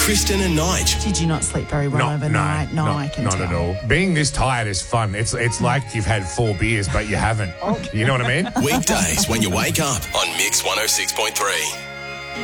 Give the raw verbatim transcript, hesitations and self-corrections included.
Kristen and Nige. Did you not sleep very well No, overnight? no, No, no, I can not tell. at all. Being this tired is fun. It's it's like you've had four beers, but you haven't. You know what I mean? Weekdays when you wake up on Mix one oh six point three.